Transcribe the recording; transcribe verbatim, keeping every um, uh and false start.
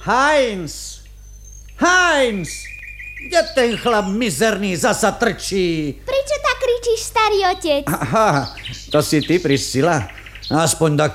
Heinz! Heinz! Kde ten chlap mizerný zasa trčí? Prečo tak kričíš, starý otec? Aha, to si ty, Priscila. Aspoň tak